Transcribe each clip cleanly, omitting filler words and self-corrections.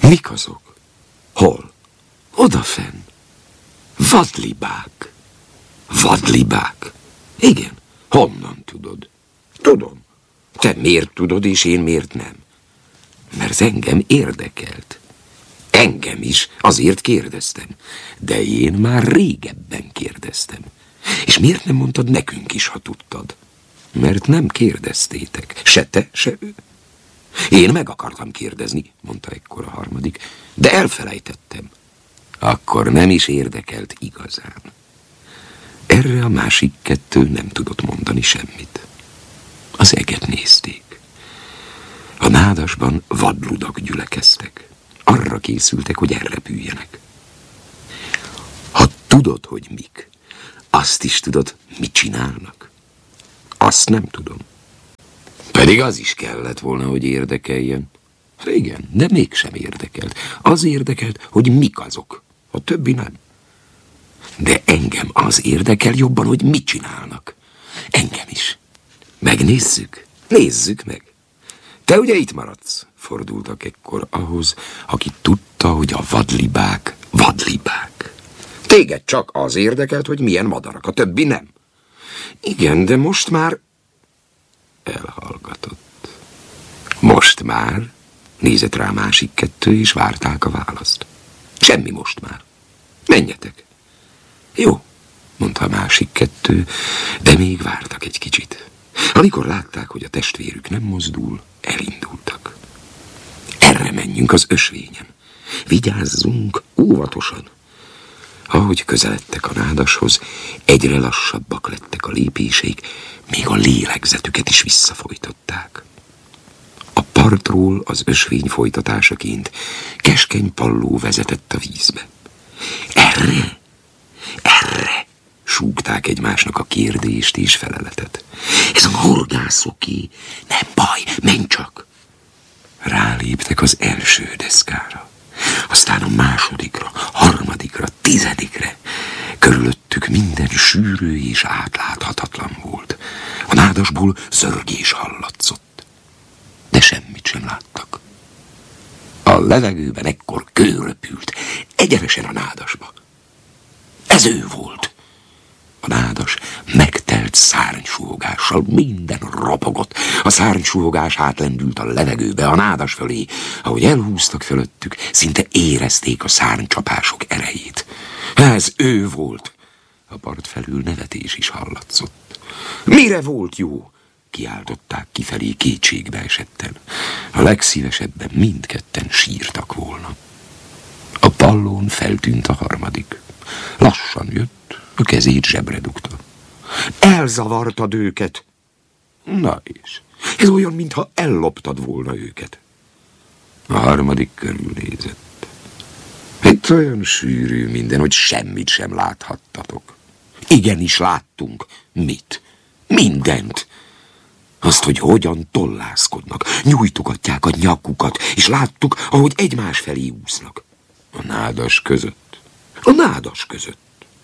Mik azok? Hol? Odafenn. Vadlibák. Vadlibák? Igen. Honnan tudod? Tudom. Te miért tudod, és én miért nem? Mert engem érdekelt. Engem is, azért kérdeztem. De én már régebben kérdeztem. És miért nem mondtad nekünk is, ha tudtad? Mert nem kérdeztétek. Se te, se ő. Én meg akartam kérdezni, mondta ekkor a harmadik, de elfelejtettem. Akkor nem is érdekelt igazán. Erre a másik kettő nem tudott mondani semmit. Az eget nézték. A nádasban vadludak gyülekeztek. Arra készültek, hogy elrepüljenek. Ha tudod, hogy mik, azt is tudod, mit csinálnak? Azt nem tudom. Pedig az is kellett volna, hogy érdekeljen. Igen, de mégsem érdekelt. Az érdekelt, hogy mik azok. A többi nem. De engem az érdekel jobban, hogy mit csinálnak. Engem is. Megnézzük? Nézzük meg. Te ugye itt maradsz? Fordultak ekkor ahhoz, aki tudta, hogy a vadlibák vadlibák. Téged csak az érdekelt, hogy milyen madarak, a többi nem. Igen, de most már... Elhallgatott. Most már? Nézett rá másik kettő, és várták a választ. Semmi most már. Menjetek. Jó, mondta a másik kettő, de még vártak egy kicsit. Amikor látták, hogy a testvérük nem mozdul, elindultak. Erre menjünk az ösvényen. Vigyázzunk óvatosan. Ahogy közeledtek a nádashoz, egyre lassabbak lettek a lépéseik, még a lélegzetüket is visszafojtották. A partról az ösvény folytatásaként keskeny palló vezetett a vízbe. Erre, erre, súgták egymásnak a kérdést és feleletet. Ez a horgászoké, nem baj, menj csak! Ráléptek az első deszkára, aztán a másodikra, harmadikra, tizedikre. Körülöttük minden sűrű és átláthatatlan volt. A nádasból zörgés hallatszott, de semmit sem láttak. A levegőben ekkor kő röpült, egyenesen a nádasba. Ez ő volt. A nádas megtelt szárnysuhogással, minden ropogott. A szárnysuhogás átlendült a levegőbe, a nádas fölé. Ahogy elhúztak fölöttük, szinte érezték a szárnycsapások erejét. Ez ő volt. A part felül nevetés is hallatszott. Mire volt jó? Kiáltották kifelé kétségbe esetten. A legszívesebben mindketten sírtak volna. A pallón feltűnt a harmadik. Lassan jött, a kezét zsebre dugta. Elzavartad őket. Na és, ez olyan, mintha elloptad volna őket. A harmadik körülnézett. Itt olyan sűrű minden, hogy semmit sem láthattatok. Igenis láttunk. Mit? Mindent. Azt, hogy hogyan tollászkodnak, nyújtogatják a nyakukat, és láttuk, ahogy egymás felé úsznak. A nádas között. A nádas között.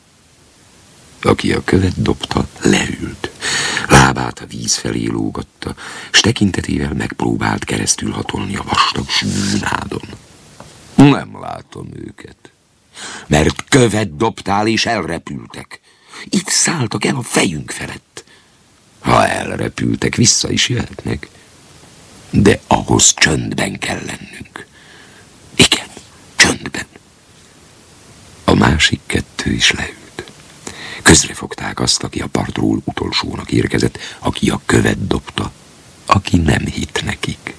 Aki a követ dobta, leült. Lábát a víz felé lógatta, s tekintetével megpróbált keresztülhatolni a vastag sűrű nádon. Nem látom őket, mert követ dobtál és elrepültek. Itt szálltak el a fejünk felett. Ha elrepültek, vissza is jöhetnek. De ahhoz csöndben kell lennünk. Igen, csöndben. A másik kettő is leült. Közrefogták azt, aki a partról utolsónak érkezett, aki a követ dobta, aki nem hitt nekik.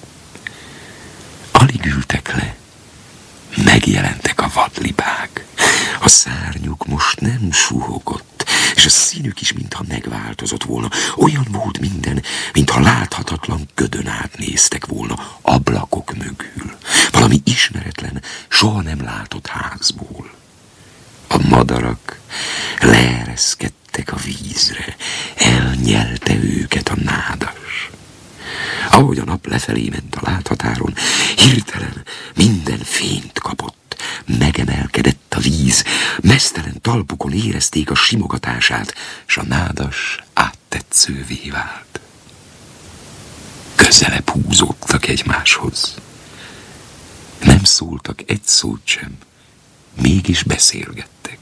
Alig ültek le. Megjelentek a vadlibák. A szárnyuk most nem suhogott, és a színük is mintha megváltozott volna. Olyan volt minden, mintha láthatatlan ködön át néztek volna ablakok mögül. Valami ismeretlen, soha nem látott házból. A madarak leereszkedtek a vízre, elnyelte őket a nádas. Ahogy a nap lefelé ment a láthatáron, hirtelen minden fényt kapott. Megemelkedett a víz, meztelen talpukon érezték a simogatását, s a nádas áttetszővé vált. Közelebb húzódtak egymáshoz. Nem szó szóltak egy szót sem, mégis beszélgettek.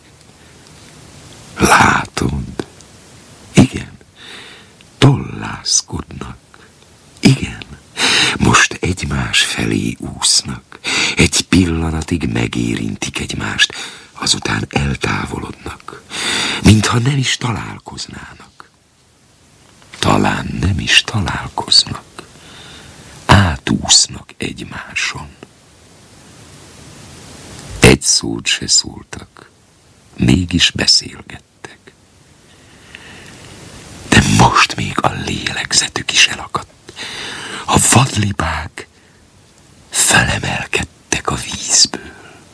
Látod? Igen, tollászkodnak. Igen, most egymás felé úsznak. Egy pillanatig megérintik egymást, azután eltávolodnak, mintha nem is találkoznának. Talán nem is találkoznak. Átúsznak egymáson. Egy szót se szóltak, mégis beszélgettek. De most még a lélegzetük is elakadt. A vadlibák felemelkedtek a vízből.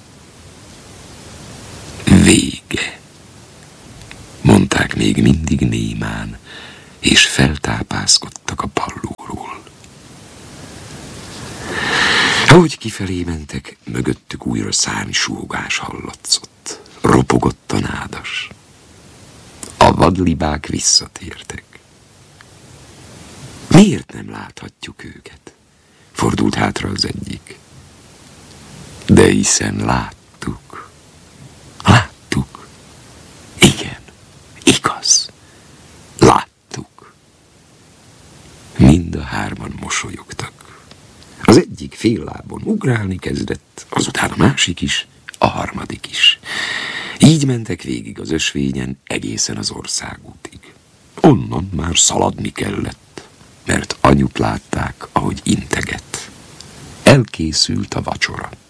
Vége, mondták még mindig némán, és feltápászkodtak a pallóról. Ahogy kifelé mentek, mögöttük újra szárnysúgás hallatszott. Ropogott a nádas. A vadlibák visszatértek. Miért nem láthatjuk őket? Fordult hátra az egyik. De hiszen láttuk. Láttuk. Igen, igaz. Láttuk. Mind a hárman mosolyogtak. Az egyik fél lábon ugrálni kezdett, azután a másik is, a harmadik is. Így mentek végig az ösvényen egészen az országútig. Onnan már szaladni kellett, mert anyut látták, ahogy integet. Elkészült a vacsora.